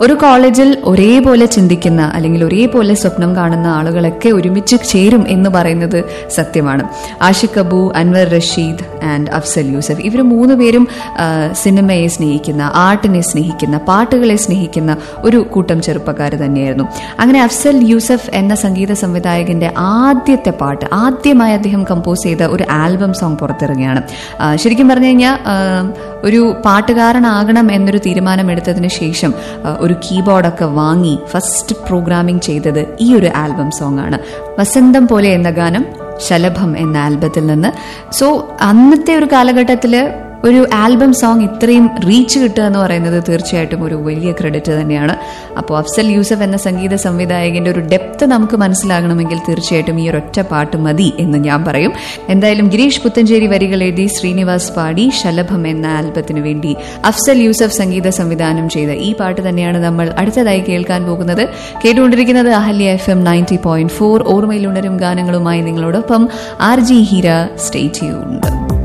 ഒരു കോളേജിൽ ഒരേപോലെ ചിന്തിക്കുന്ന അല്ലെങ്കിൽ ഒരേപോലെ സ്വപ്നം കാണുന്ന ആളുകളൊക്കെ ഒരുമിച്ച് ചേരും എന്ന് പറയുന്നത് സത്യമാണ്. ആഷിഖ് അബു, അൻവർ റഷീദ് ആൻഡ് അഫ്സൽ യൂസഫ്, ഇവർ 3 പേരും സിനിമയെ സ്നേഹിക്കുന്ന, ആർട്ടിനെ സ്നേഹിക്കുന്ന, പാട്ടുകളെ സ്നേഹിക്കുന്ന ഒരു കൂട്ടം ചെറുപ്പക്കാർ തന്നെയായിരുന്നു. അങ്ങനെ അഫ്സൽ യൂസഫ് എന്ന സംഗീത സംവിധായകന്റെ ആദ്യത്തെ പാട്ട്, ആദ്യമായി അദ്ദേഹം കമ്പോസ് ചെയ്ത ഒരു ആൽബം സോങ് പുറത്തിറങ്ങിയാണ്. ശരിക്കും പറഞ്ഞു കഴിഞ്ഞാൽ ഒരു പാട്ടുകാരനാകണം എന്നൊരു തീരുമാനമെടുത്തതിന് ശേഷം ഒരു കീബോർഡൊക്കെ വാങ്ങി ഫസ്റ്റ് പ്രോഗ്രാമിംഗ് ചെയ്തത് ഈ ഒരു ആൽബം സോങ് ആണ്. വസന്തം പോലെ എന്ന ഗാനം ശലഭം എന്ന ആൽബത്തിൽ നിന്ന്. സോ അന്നത്തെ ഒരു കാലഘട്ടത്തില് ഒരു ആൽബം സോങ് ഇത്രയും റീച്ച് കിട്ടുക എന്ന് പറയുന്നത് തീർച്ചയായിട്ടും ഒരു വലിയ ക്രെഡിറ്റ് തന്നെയാണ്. അപ്പോൾ അഫ്സൽ യൂസഫ് എന്ന സംഗീത സംവിധായകന്റെ ഒരു ഡെപ്ത് നമുക്ക് മനസ്സിലാകണമെങ്കിൽ തീർച്ചയായിട്ടും ഈ ഒരൊറ്റ പാട്ട് മതി എന്ന് ഞാൻ പറയും. എന്തായാലും ഗിരീഷ് പുത്തഞ്ചേരി വരികൾ എഴുതി ശ്രീനിവാസ് പാടി ശലഭം എന്ന ആൽബത്തിന് വേണ്ടി അഫ്സൽ യൂസഫ് സംഗീത സംവിധാനം ചെയ്ത ഈ പാട്ട് തന്നെയാണ് നമ്മൾ അടുത്തതായി കേൾക്കാൻ പോകുന്നത്. കേട്ടുകൊണ്ടിരിക്കുന്നത് അഹല്യ FM 90.4. ഓർമ്മയിലുണരും ഗാനങ്ങളുമായി നിങ്ങളോടൊപ്പം RJ ഹീര. Stay tuned.